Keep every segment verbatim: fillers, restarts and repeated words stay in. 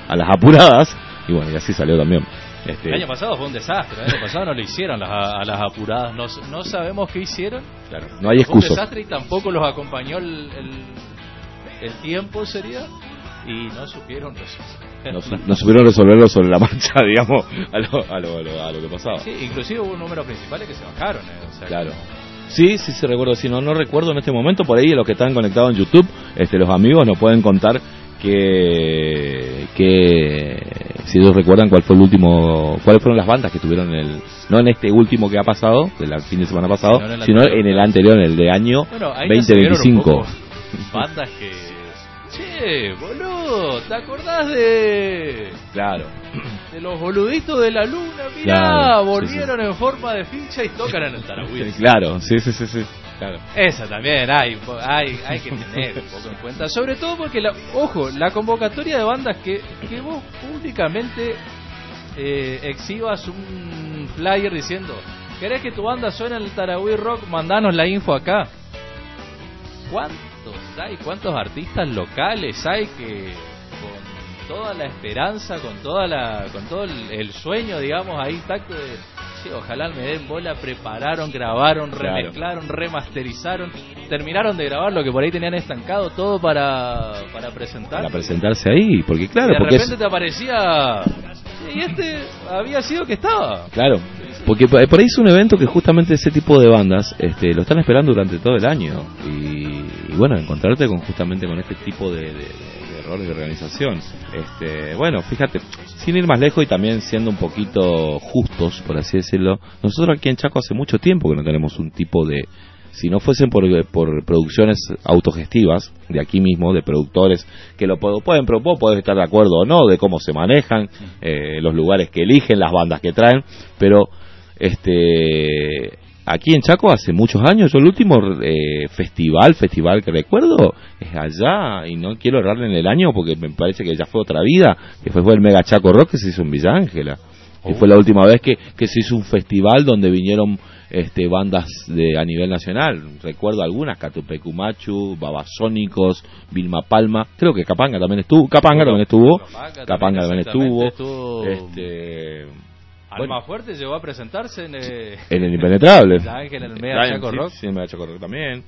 a las apuradas, y bueno, y así salió también. Este... El año pasado fue un desastre, el año pasado no lo hicieron las, a las apuradas, no, no sabemos qué hicieron. Claro, no hay excusa. Fue un excusa. desastre y tampoco los acompañó el, el, el tiempo, sería, y no supieron resolverlo. No, no supieron resolverlo sobre la marcha, digamos, a lo, a lo, a lo, a lo que pasaba. Sí, inclusive hubo números principales que se bajaron. Eh, o sea, claro. Sí, sí, sí, recuerdo, sí, no, no recuerdo en este momento, por ahí los que están conectados en YouTube, este, los amigos nos pueden contar que, que si ellos recuerdan cuál fue el último, cuáles fueron las bandas que tuvieron el, no en este último que ha pasado, del fin de semana pasado, sino en el, sino anterior, en el anterior, en el de año bueno, veinte veinticinco. Bandas que, che, boludo, ¿te acordás de, claro, de los boluditos de la luna? Mirá, claro, volvieron sí, sí. en forma de ficha y tocan en el Tarahui. Claro, sí, sí, sí, sí. Claro. Esa también hay, hay hay que tener un poco en cuenta, sobre todo porque la, ojo, la convocatoria de bandas que, que vos públicamente eh, exhibas un flyer diciendo ¿querés que tu banda suene en el Tarahui Rock? Mandanos la info acá. ¿Cuántos hay? ¿Cuántos artistas locales hay que con toda la esperanza, con toda la con todo el, el sueño, digamos, ahí intacto de sí, ojalá me den bola, prepararon, grabaron, remezclaron, claro, remasterizaron, terminaron de grabar lo que por ahí tenían estancado, todo para para presentar. Para presentarse ahí, porque claro, y de porque repente es... te aparecía y este había sido que estaba. Claro, porque por ahí es un evento que justamente ese tipo de bandas este, lo están esperando durante todo el año y, y bueno, encontrarte con justamente con este tipo de, de, de errores de organización. Este, bueno, fíjate, sin ir más lejos y también siendo un poquito justos, por así decirlo, nosotros aquí en Chaco hace mucho tiempo que no tenemos un tipo de, si no fuesen por, por producciones autogestivas de aquí mismo, de productores que lo puedo, pueden, pero vos podés estar de acuerdo o no de cómo se manejan, eh, los lugares que eligen, las bandas que traen, pero este aquí en Chaco hace muchos años, yo el último eh, festival, festival que recuerdo es allá, y no quiero errarle en el año porque me parece que ya fue otra vida, que fue, fue el Mega Chaco Rock que se hizo en Villa Ángela, que oh. fue la última vez que, que se hizo un festival donde vinieron este bandas de a nivel nacional, recuerdo algunas, Catupecumachu, Babasónicos, Vilma Palma, creo que Capanga también estuvo, Capanga también estuvo, Capanga, Capanga también estuvo, estuvo... este... Alma bueno, Fuerte llegó a presentarse en, eh, en el Impenetrable. En el Mega Chaco Rock. Sí, en el Mega Chaco Rock también.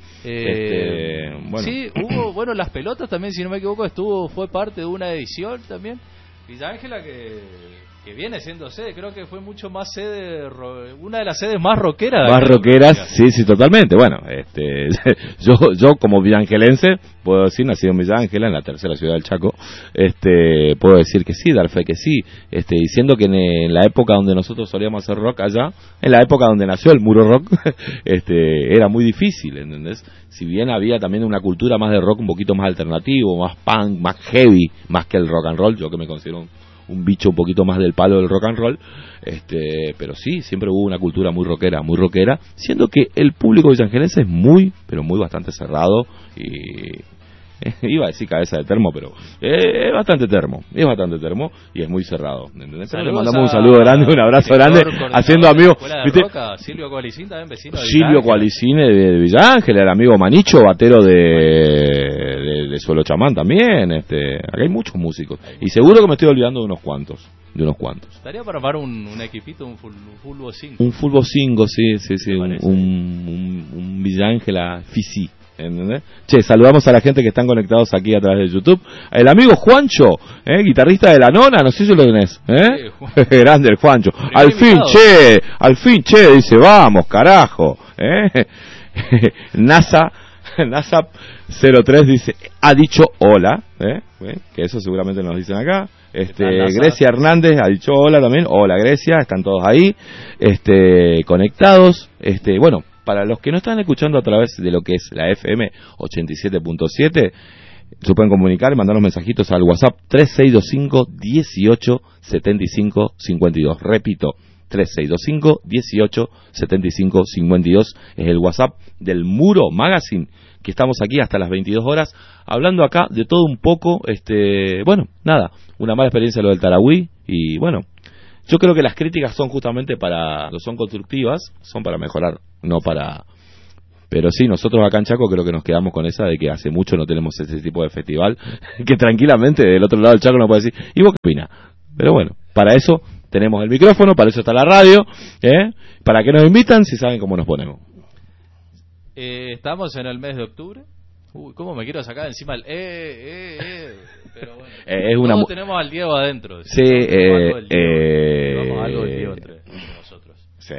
Eh, este, bueno. Sí, hubo, bueno, Las Pelotas también, si no me equivoco, estuvo fue parte de una edición también. Villa Ángela que, que viene siendo sede, creo que fue mucho más sede, una de las sedes más rockeras. Más rockeras, sí, sí, totalmente. Bueno, este, yo, yo como villangelense, puedo decir, nacido en Villa Ángela, en la tercera ciudad del Chaco, este, puedo decir que sí, dar fe que sí, este, diciendo que en, en la época donde nosotros solíamos hacer rock allá, en la época donde nació el Muro Rock, este, era muy difícil, ¿entendés? Si bien había también una cultura más de rock un poquito más alternativo, más punk, más heavy, más que el rock and roll, yo que me considero un, un bicho un poquito más del palo del rock and roll, este, pero sí, siempre hubo una cultura muy rockera, muy rockera, siendo que el público villangelense es muy, pero muy bastante cerrado y iba a decir cabeza de termo, pero eh, es bastante termo, es bastante termo y es muy cerrado, ¿entendés? Le mandamos un saludo grande, un abrazo grande, haciendo amigos, ¿viste? Roca, Silvio Coalicín también, vecino de Silvio Coalicín de, de Villa Ángela, el amigo Manicho, batero de, de, de Suelo Chamán también, este, acá hay muchos músicos y seguro que me estoy olvidando de unos cuantos. De unos cuantos. Estaría para armar un, un equipito, un full, fulbo cinco. Un fulbo cinco, sí, sí, sí, un, un, un, un Villa Ángela Fisi. ¿Entendés? Che, saludamos a la gente que están conectados aquí a través de YouTube. El amigo Juancho, ¿eh? Guitarrista de La Nona, no sé si lo tenés, ¿eh? Sí, grande el Juancho. Primer al fin, invitado. che, al fin, che, dice, vamos, carajo, ¿eh? NASA, NASA cero tres dice, ha dicho hola, ¿eh? ¿eh? Que eso seguramente nos dicen acá. Este, Grecia Hernández ha dicho hola también, hola Grecia, están todos ahí, este, conectados, este, bueno. Para los que no están escuchando a través de lo que es la F M ochenta y siete punto siete, se pueden comunicar y mandar los mensajitos al WhatsApp tres seis dos cinco, dieciocho, setenta y cinco, cincuenta y dos. Repito, tres seis dos cinco, dieciocho, setenta y cinco, cincuenta y dos es el WhatsApp del Muro Magazine, que estamos aquí hasta las veintidós horas, hablando acá de todo un poco, este, bueno, nada, una mala experiencia lo del Tarahui y bueno, yo creo que las críticas son justamente para, son constructivas, son para mejorar, no para Pero sí, nosotros acá en Chaco creo que nos quedamos con esa de que hace mucho no tenemos ese tipo de festival, que tranquilamente del otro lado del Chaco nos puede decir, ¿y vos qué opinás? Pero bueno, para eso tenemos el micrófono, para eso está la radio, ¿eh? ¿Para qué nos invitan si saben cómo nos ponemos? Eh, estamos en el mes de octubre. Uy, ¿cómo me quiero sacar encima el eh, eh, eh? Pero bueno, eh, es una todos tenemos al Diego adentro. Sí, eh, eh, Vamos algo del Diego entre, entre nosotros. Sí.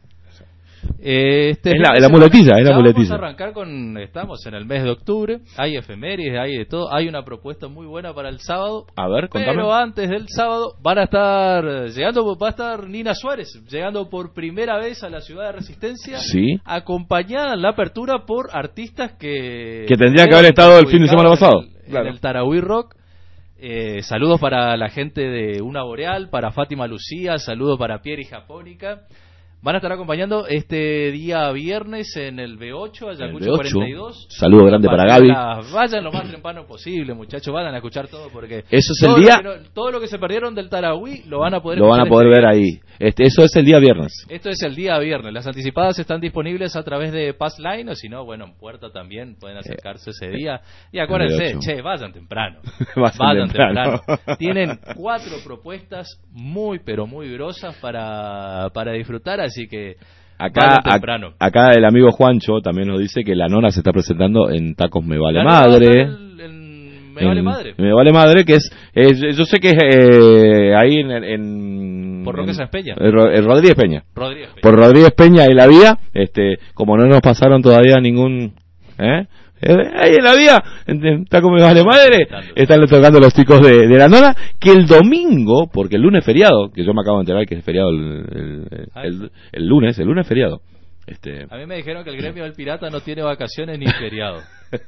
Eh, este es la, la muletilla, es la muletilla. Vamos a arrancar con, estamos en el mes de octubre, hay efemérides, hay de todo, hay una propuesta muy buena para el sábado. A ver, contame. Pero antes del sábado van a estar llegando, va a estar Nina Suárez, llegando por primera vez a la ciudad de Resistencia, sí, acompañada en la apertura por artistas que que tendrían que haber estado el fin de semana pasado, en el, claro. en el Tarahui Rock. Eh, saludos para la gente de Una Boreal, para Fátima Lucía, saludos para Pieri Japónica. Van a estar acompañando este día viernes en el B ocho, Ayacucho cuarenta y dos. Saludo grande para Gaby. Vayan lo más temprano posible, muchachos, vayan a escuchar todo porque eso es el día. Lo no, todo lo que se perdieron del Tarahui lo van a poder lo van a poder ver ahí. Este, eso es el día viernes. Esto es el día viernes. Las anticipadas están disponibles a través de Passline, o si no, bueno, en Puerta también pueden acercarse ese día. Y acuérdense, che, vayan temprano. vayan, vayan temprano. temprano. Tienen cuatro propuestas muy, pero muy grosas para, para disfrutar, así que acá, a, acá el amigo Juancho también nos dice que la nona se está presentando en Tacos Me Vale Madre. El, el, Me Vale Madre. Me Vale Madre, que es, es yo sé que es eh, ahí en, en por Roque Sáenz Peña. El, el Rodríguez Peña. Rodríguez Peña. Por Rodríguez Peña y la vía, este, como no nos pasaron todavía ningún, ¿eh? Ahí en la vía, está como Me Vale Madre, están tocando los chicos de, de la nona, que el domingo, porque el lunes es feriado, que yo me acabo de enterar que es feriado el, el, el, el lunes, el lunes es feriado. Este... A mí me dijeron que el gremio del pirata no tiene vacaciones ni feriado.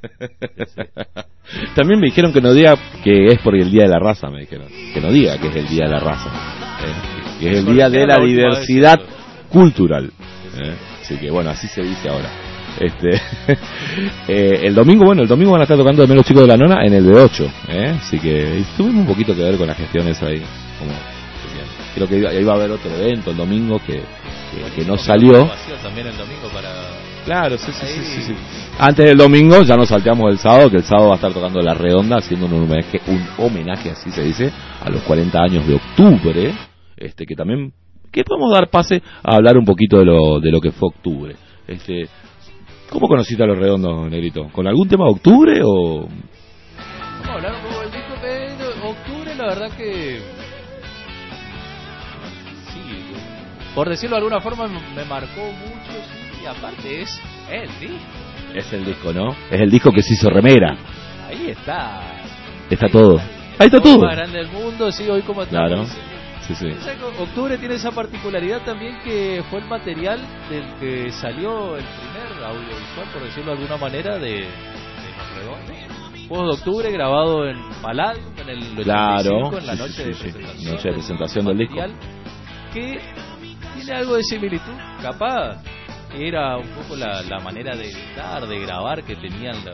También me dijeron que no diga que es por el Día de la Raza, me dijeron, que no diga que es el Día de la Raza, eh, que es el Día de la diversidad cultural. Eh, así que bueno, así se dice ahora. Este eh, el domingo, bueno, el domingo van a estar tocando también los chicos de la nona en el B ocho, ¿eh? Así que tuvimos un poquito que ver con las gestiones ahí. Como, creo que iba, iba a haber otro evento el domingo que, que, que no salió. También el domingo para... Claro, sí, sí, sí, sí, sí. Antes del domingo ya nos salteamos el sábado, que el sábado va a estar tocando La Redonda, haciendo un homenaje, un homenaje, así se dice, a los cuarenta años de octubre, este que también, que podemos dar pase a hablar un poquito de lo, de lo que fue octubre. Este, ¿cómo conociste a Los Redondos, Negrito? ¿Con algún tema de octubre o...? Vamos a hablar un poco del disco de octubre, la verdad que... Sí, por decirlo de alguna forma me marcó mucho, sí, y aparte es el disco. Es el disco, ¿no? Es el disco que se hizo remera. Ahí está. Está ahí todo. Está, ahí está todo. El más grande del mundo, sí, hoy como estamos. Claro. Sí, sí. Octubre tiene esa particularidad también que fue el material del que salió el primer audiovisual, por decirlo de alguna manera, de, de Los Redondos. Juegos de Octubre, grabado en Palladium en el ochenta y cinco, claro, en la sí, noche, sí, de sí, presentación, sí. noche de presentación del disco. Que tiene algo de similitud, capaz. Era un poco la, la manera de editar, de grabar que tenían los,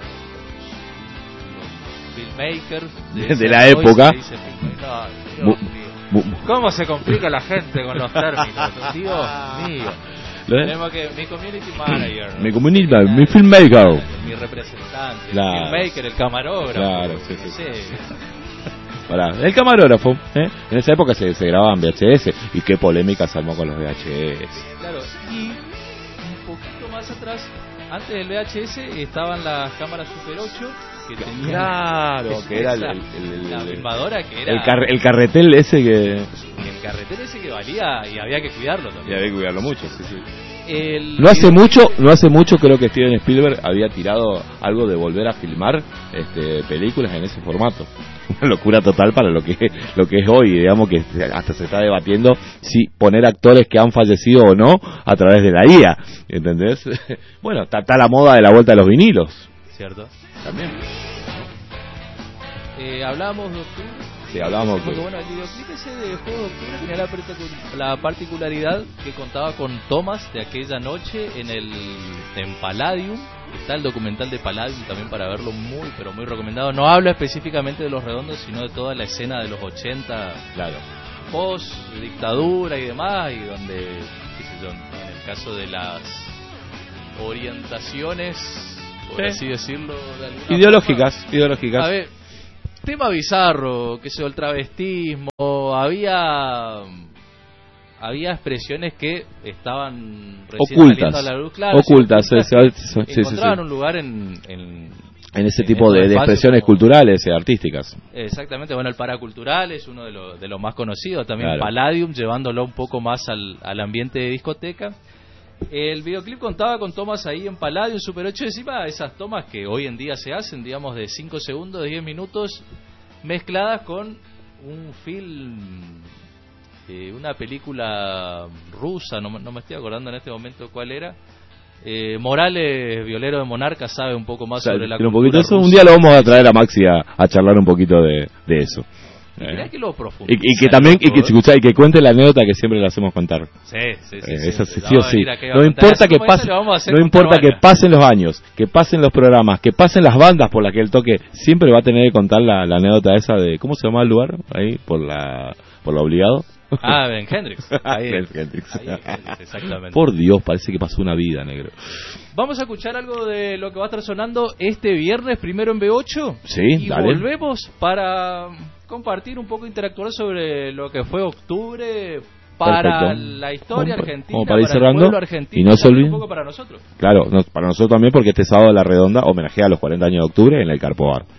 los filmmakers de, de la época. Dice, no, ¿cómo se complica la gente con los términos? Dios mío. Tenemos que mi community manager, mi community manager, mi filmmaker, mi representante, claro. El filmmaker, el camarógrafo. Claro, sí, sí. sí. Para, el camarógrafo, ¿eh? En esa época se, se grababan V H S y qué polémica se armó con los V H S. Claro, y un poquito más atrás, antes del V H S estaban las cámaras Super ocho que tenían, claro, que era el, el, el, la filmadora que era el, car, el carretel ese que el carretel ese que valía y había que cuidarlo también. Y había que cuidarlo mucho, sí, sí. El no hace mucho, no hace mucho creo que Steven Spielberg había tirado algo de volver a filmar este, películas en ese formato. Una locura total para lo que lo que es hoy, digamos que hasta se está debatiendo si poner actores que han fallecido o no a través de la I A, ¿entendés? Bueno, está, está la moda de la vuelta de los vinilos. ¿Cierto? También. Eh, hablamos de octubre. Sí, hablamos porque, bueno, el videoclip ese de Juego de Octubre tenía la, particu- la particularidad que contaba con tomas de aquella noche en el en Palladium. Está el documental de Palladium también para verlo, muy pero muy recomendado. No habla específicamente de Los Redondos, sino de toda la escena de los ochenta, claro, post dictadura y demás, y donde, qué sé yo, en el caso de las orientaciones, por sí. así decirlo, de alguna ideológicas, forma. ideológicas. A ver, tema bizarro, que sea el travestismo, había había expresiones que estaban recién ocultas, saliendo a la luz, claro, ocultas, sí, sí, sí, sí, sí, encontraban sí. un lugar en, en, en ese en tipo de, de expresiones como, culturales y artísticas. Exactamente, bueno, el Paracultural es uno de los de los más conocidos, también claro. Palladium, llevándolo un poco más al, al ambiente de discoteca. El videoclip contaba con tomas ahí en Palladium, Super ocho, encima esas tomas que hoy en día se hacen, digamos, de cinco segundos, de diez minutos, mezcladas con un film, eh, una película rusa, no, no me estoy acordando en este momento cuál era. Eh, Morales, violero de Monarca, sabe un poco más o sea, sobre la cultura un poquito eso, un día lo vamos a traer a Maxi a, a charlar un poquito de, de eso. Eh. Que lo y, y que también y que, escuchá, y que cuente la anécdota que siempre le hacemos contar. Sí, sí, sí. Eh, sí, esa sí, sí o sí. No importa que pase, no importa que pasen los años, que pasen los programas, que pasen las bandas por las que él toque, siempre va a tener que contar la, la anécdota esa de ¿cómo se llama el lugar? Ahí por la por lo obligado. Ah, Ben Hendrix. Ahí, Ben Hendrix. Ahí, exactamente. Por Dios, parece que pasó una vida, negro. Vamos a escuchar algo de lo que va a estar sonando este viernes primero en B ocho. Sí, y dale. volvemos para compartir un poco, interactuar sobre lo que fue octubre para Perfecto. la historia como, argentina, como para ir para cerrando, el pueblo argentino, y no se olviden, un poco para nosotros. Claro, no, para nosotros también, porque este sábado La Redonda homenajea a los cuarenta años de octubre en el Carpo Bar.